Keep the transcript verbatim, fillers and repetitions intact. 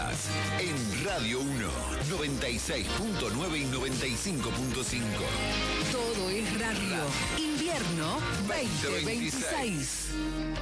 Estás en Radio uno, noventa y seis punto nueve y noventa y cinco punto cinco. Todo es radio. Invierno veinte veintiséis.